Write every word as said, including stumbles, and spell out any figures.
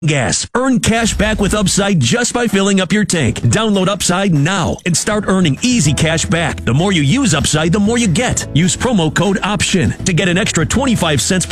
gas. Earn cash back with Upside just by filling up your tank. Download Upside now and start earning easy cash back. The more you use Upside, the more you get. Use promo code OPTION to get an extra twenty-five cents